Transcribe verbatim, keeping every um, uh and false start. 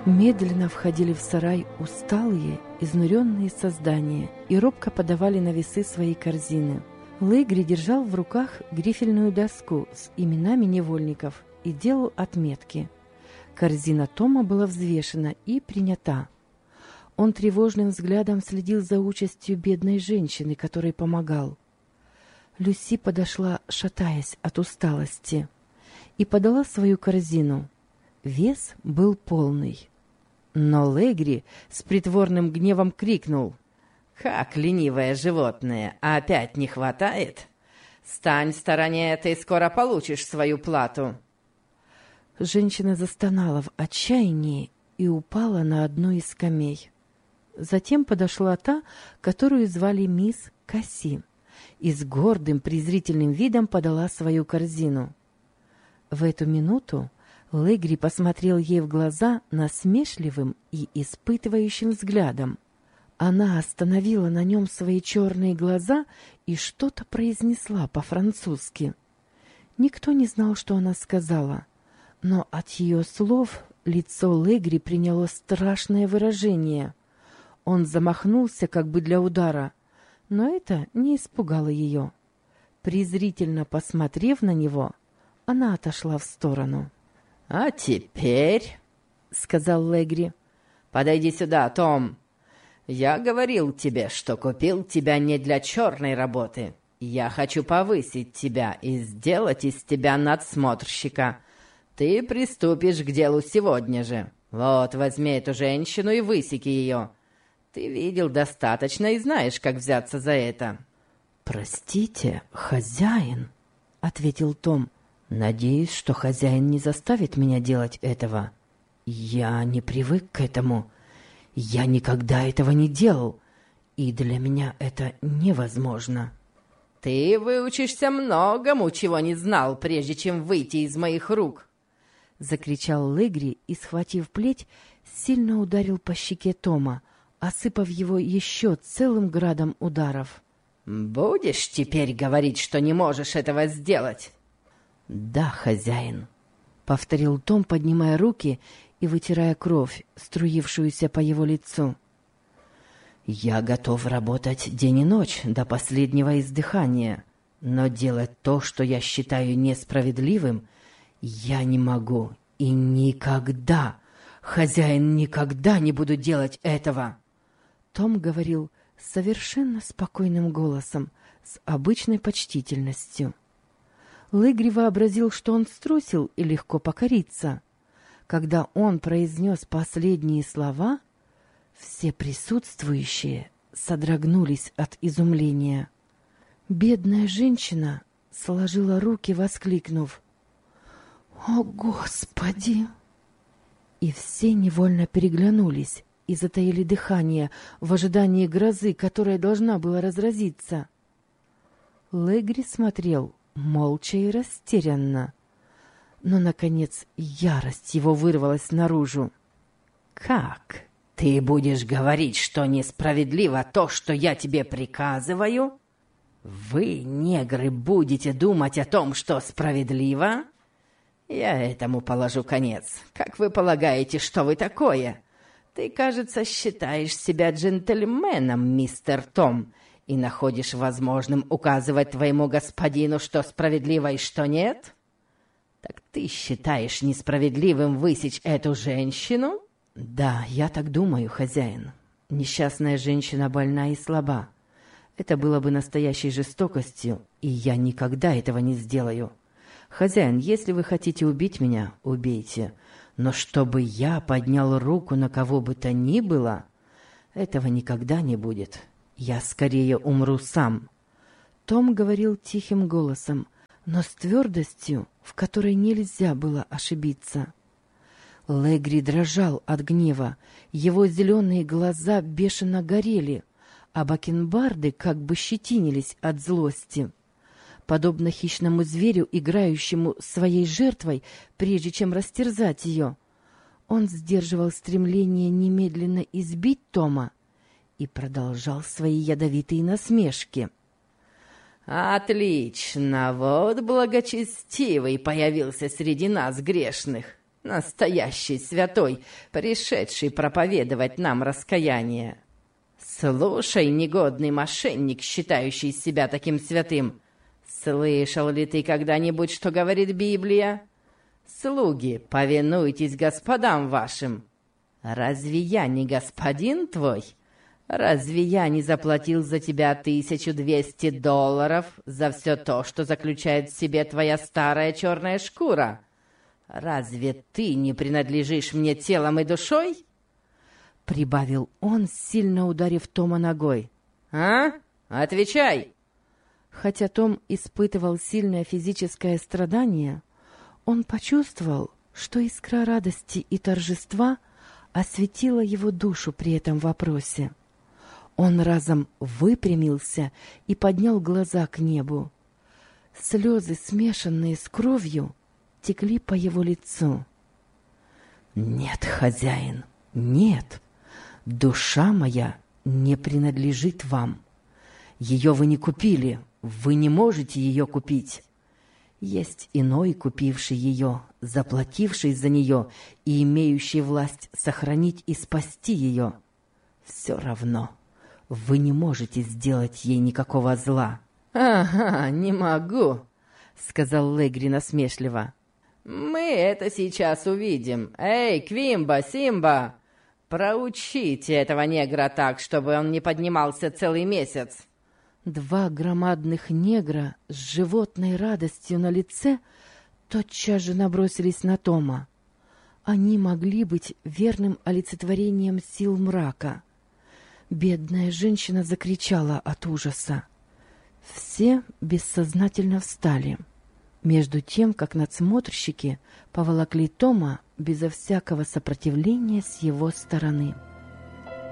Медленно входили в сарай усталые, изнуренные создания и робко подавали на весы свои корзины. Легри держал в руках грифельную доску с именами невольников и делал отметки. Корзина Тома была взвешена и принята. Он тревожным взглядом следил за участью бедной женщины, которой помогал. Люси подошла, шатаясь от усталости, и подала свою корзину. Вес был полный. Но Легри с притворным гневом крикнул: «Как ленивое животное, а опять не хватает? Стань в стороне, ты скоро получишь свою плату!» Женщина застонала в отчаянии и упала на одну из скамей. Затем подошла та, которую звали мисс Касси, и с гордым презрительным видом подала свою корзину. В эту минуту Легри посмотрел ей в глаза насмешливым и испытывающим взглядом. Она остановила на нем свои черные глаза и что-то произнесла по-французски. Никто не знал, что она сказала, но от ее слов лицо Легри приняло страшное выражение. Он замахнулся как бы для удара, но это не испугало ее. Презрительно посмотрев на него, она отошла в сторону. «А теперь, — сказал Легри, — подойди сюда, Том. Я говорил тебе, что купил тебя не для черной работы. Я хочу повысить тебя и сделать из тебя надсмотрщика. Ты приступишь к делу сегодня же. Вот, возьми эту женщину и высеки ее. Ты видел достаточно и знаешь, как взяться за это». «Простите, хозяин, — ответил Том. Надеюсь, что хозяин не заставит меня делать этого. Я не привык к этому. Я никогда этого не делал, и для меня это невозможно». «Ты выучишься многому, чего не знал, прежде чем выйти из моих рук!» — закричал Легри и, схватив плеть, сильно ударил по щеке Тома, осыпав его еще целым градом ударов. «Будешь теперь говорить, что не можешь этого сделать?» «Да, хозяин», — повторил Том, поднимая руки и вытирая кровь, струившуюся по его лицу. «Я готов работать день и ночь до последнего издыхания, но делать то, что я считаю несправедливым, я не могу и никогда, хозяин, никогда не буду делать этого!» Том говорил совершенно спокойным голосом, с обычной почтительностью. Легри вообразил, что он струсил и легко покорится. Когда он произнес последние слова, все присутствующие содрогнулись от изумления. Бедная женщина сложила руки, воскликнув: «О, Господи!» И все невольно переглянулись и затаили дыхание в ожидании грозы, которая должна была разразиться. Легри смотрел молча и растерянно. Но, наконец, ярость его вырвалась наружу. «Как? Ты будешь говорить, что несправедливо то, что я тебе приказываю? Вы, негры, будете думать о том, что справедливо? Я этому положу конец. Как вы полагаете, что вы такое? Ты, кажется, считаешь себя джентльменом, мистер Том, и находишь возможным указывать твоему господину, что справедливо и что нет? Так ты считаешь несправедливым высечь эту женщину?» «Да, я так думаю, хозяин. Несчастная женщина больна и слаба. Это было бы настоящей жестокостью, и я никогда этого не сделаю. Хозяин, если вы хотите убить меня, убейте. Но чтобы я поднял руку на кого бы то ни было, этого никогда не будет. Я скорее умру сам». Том говорил тихим голосом, но с твердостью, в которой нельзя было ошибиться. Легри дрожал от гнева, его зеленые глаза бешено горели, а бакенбарды как бы щетинились от злости. Подобно хищному зверю, играющему своей жертвой, прежде чем растерзать ее, он сдерживал стремление немедленно избить Тома и продолжал свои ядовитые насмешки. «Отлично! Вот благочестивый появился среди нас, грешных. настоящий святой, пришедший проповедовать нам раскаяние. Слушай, негодный мошенник, считающий себя таким святым, слышал ли ты когда-нибудь, что говорит Библия? Слуги, повинуйтесь господам вашим. Разве я не господин твой? Разве я не заплатил за тебя тысячу двести долларов за все то, что заключает в себе твоя старая черная шкура? Разве ты не принадлежишь мне телом и душой?» Прибавил он, сильно ударив Тома ногой. «А? Отвечай!» Хотя Том испытывал сильное физическое страдание, он почувствовал, что искра радости и торжества осветила его душу при этом вопросе. Он разом выпрямился и поднял глаза к небу. Слезы, смешанные с кровью, текли по его лицу. «Нет, хозяин, нет, душа моя не принадлежит вам. Ее вы не купили, вы не можете ее купить. Есть иной, купивший ее, заплативший за нее и имеющий власть сохранить и спасти ее. Все равно вы не можете сделать ей никакого зла». «Ага, не могу», — сказал Легри насмешливо. «Мы это сейчас увидим. Эй, Квимба, Симба, проучите этого негра так, чтобы он не поднимался целый месяц». Два громадных негра с животной радостью на лице тотчас же набросились на Тома. Они могли быть верным олицетворением сил мрака. Бедная женщина закричала от ужаса. Все бессознательно встали, между тем, как надсмотрщики поволокли Тома безо всякого сопротивления с его стороны.